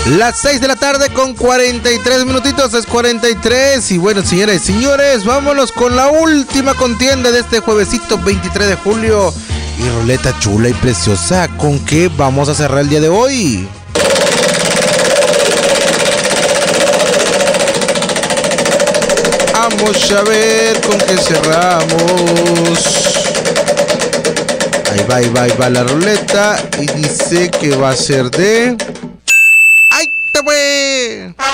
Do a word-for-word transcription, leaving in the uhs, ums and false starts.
Las seis de la tarde con cuarenta y tres minutitos, es cuarenta y tres. Y bueno, señoras y señores, vámonos con la última contienda de este juevesito veintitrés de julio. Y ruleta chula y preciosa, ¿con qué vamos a cerrar el día de hoy? Vamos a ver con qué cerramos. Ahí va, ahí va, ahí va la ruleta. Y dice que va a ser de